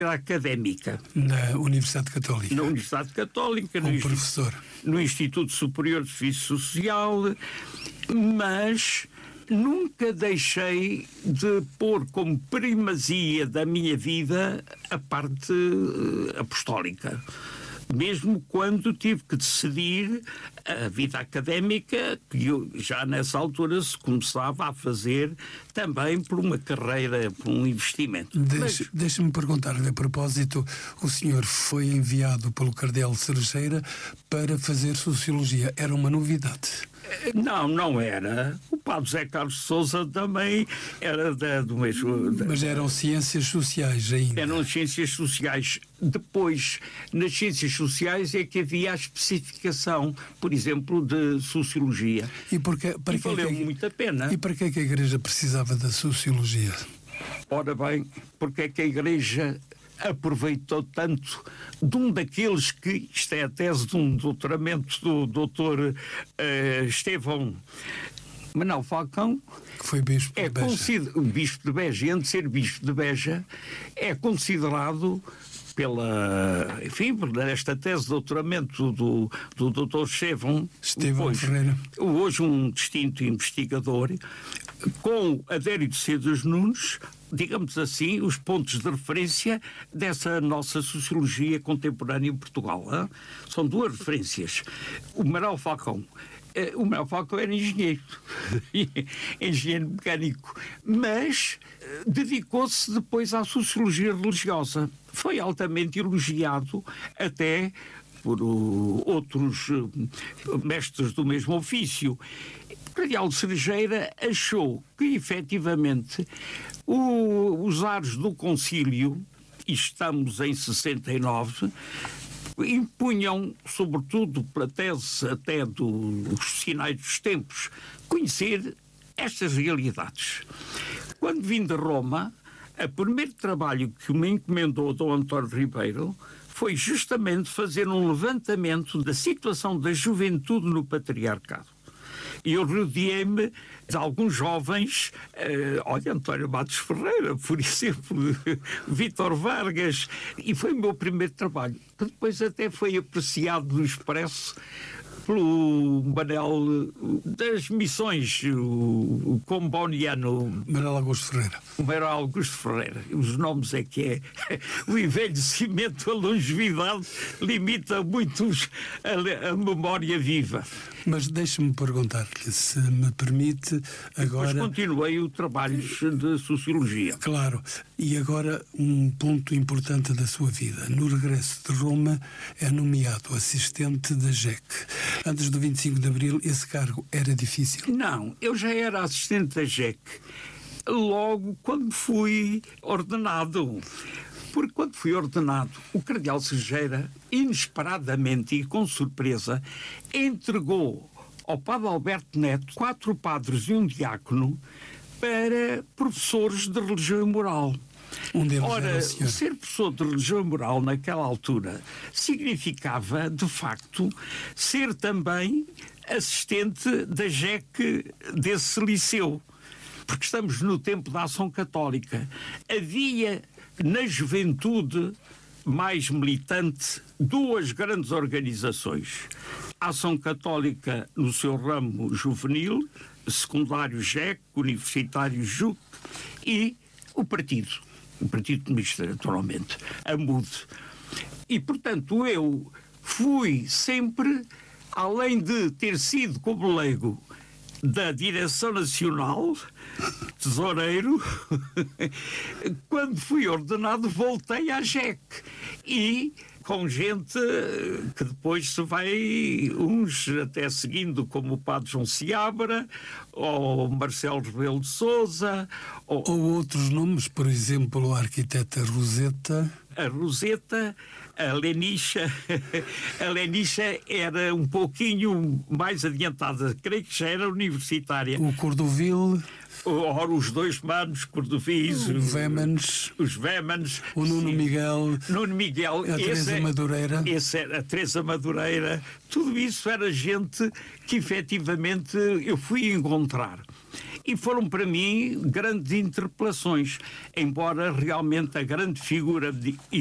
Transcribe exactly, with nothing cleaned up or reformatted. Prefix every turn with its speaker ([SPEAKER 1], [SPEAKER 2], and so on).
[SPEAKER 1] académica.
[SPEAKER 2] Na Universidade Católica.
[SPEAKER 1] Na Universidade Católica,
[SPEAKER 2] como
[SPEAKER 1] no,
[SPEAKER 2] professor.
[SPEAKER 1] no Instituto Superior de Serviço Social, mas nunca deixei de pôr como primazia da minha vida a parte apostólica. Mesmo quando tive que decidir a vida académica, que eu, já nessa altura se começava a fazer também por uma carreira, por um investimento.
[SPEAKER 2] Deixe, Mas... Deixe-me perguntar-lhe, a propósito, o senhor foi enviado pelo Cardeal Cerejeira para fazer Sociologia. Era uma novidade?
[SPEAKER 1] Não, não era. O Padre José Carlos de Sousa também era da, do mesmo... Da...
[SPEAKER 2] Mas eram ciências sociais ainda?
[SPEAKER 1] Eram ciências sociais. Depois, nas ciências sociais é que havia a especificação, por exemplo, de Sociologia.
[SPEAKER 2] E, porque, para
[SPEAKER 1] e
[SPEAKER 2] que
[SPEAKER 1] valeu
[SPEAKER 2] é que,
[SPEAKER 1] muito a pena.
[SPEAKER 2] E para que é que a Igreja precisava da Sociologia?
[SPEAKER 1] Ora bem, porque é que a Igreja aproveitou tanto de um daqueles que, isto é a tese de um doutoramento do doutor uh, Estevão Manuel Falcão,
[SPEAKER 2] que foi bispo de
[SPEAKER 1] é
[SPEAKER 2] Beja.
[SPEAKER 1] Consider... bispo de Beja, e antes de ser bispo de Beja, é considerado pela, enfim, nesta tese de doutoramento do, do doutor Estevão,
[SPEAKER 2] Estevão
[SPEAKER 1] hoje,
[SPEAKER 2] Ferreira,
[SPEAKER 1] hoje um distinto investigador, com Adério de Cedas Nunes, digamos assim, os pontos de referência dessa nossa sociologia contemporânea em Portugal. Hein? São duas referências. O Manuel Falcão. O Manuel Falcão era engenheiro, engenheiro mecânico, mas dedicou-se depois à sociologia religiosa. Foi altamente elogiado até por uh, outros uh, mestres do mesmo ofício. O Cardeal de Cerejeira achou que, efetivamente, o, os ares do concílio, e estamos em sessenta e nove, impunham, sobretudo pela tese até do, dos sinais dos tempos, conhecer estas realidades. Quando vim de Roma, o primeiro trabalho que me encomendou Dom António Ribeiro foi justamente fazer um levantamento da situação da juventude no patriarcado. E eu rodeei-me de alguns jovens, uh, olha, António Matos Ferreira, por exemplo, Vítor Vargas, e foi o meu primeiro trabalho, que depois até foi apreciado no Expresso pelo Manel das Missões, o, o comboniano
[SPEAKER 2] Manuel Augusto Ferreira.
[SPEAKER 1] O Manuel Augusto Ferreira. Os nomes é que é o envelhecimento, a longevidade limita muito a, a memória viva.
[SPEAKER 2] Mas deixe-me perguntar-lhe, se me permite, agora...
[SPEAKER 1] Depois continuei o trabalho de Sociologia.
[SPEAKER 2] Claro. E agora um ponto importante da sua vida. No regresso de Roma é nomeado assistente da J E C. Antes do vinte e cinco de Abril, esse cargo era difícil?
[SPEAKER 1] Não, eu já era assistente da J E C logo quando fui ordenado. Porque quando fui ordenado, o Cardeal Cerejeira, inesperadamente e com surpresa, entregou ao Padre Alberto Neto quatro padres e um diácono para professores de religião e moral.
[SPEAKER 2] Um deles
[SPEAKER 1] Ora,
[SPEAKER 2] era o senhor.
[SPEAKER 1] Ser professor de religião e moral naquela altura significava, de facto, ser também assistente da J E C desse liceu. Porque estamos no tempo da Ação Católica. Havia na juventude mais militante duas grandes organizações. A Ação Católica no seu ramo juvenil, secundário J E C, universitário J U C e o partido. O Partido Comunista, naturalmente, a M U D. E, portanto, eu fui sempre, além de ter sido como leigo da Direção Nacional, tesoureiro, quando fui ordenado voltei à J E C e com gente que depois se vai, uns até seguindo, como o Padre João Seabra, ou Marcelo Rebelo de Sousa,
[SPEAKER 2] ou, ou outros nomes, por exemplo, a arquiteta Roseta.
[SPEAKER 1] A Roseta, a Lenicha, a Lenicha era um pouquinho mais adiantada, creio que já era universitária.
[SPEAKER 2] O Cordovil.
[SPEAKER 1] Ora, os dois manos, Cordovis,
[SPEAKER 2] o Vémanes,
[SPEAKER 1] os Vémanes,
[SPEAKER 2] o Nuno
[SPEAKER 1] sim. Miguel,
[SPEAKER 2] Nuno
[SPEAKER 1] Miguel,
[SPEAKER 2] a Teresa é, Madureira,
[SPEAKER 1] esse era a Teresa Madureira, tudo isso era gente que efetivamente eu fui encontrar. E foram para mim grandes interpelações, embora realmente a grande figura de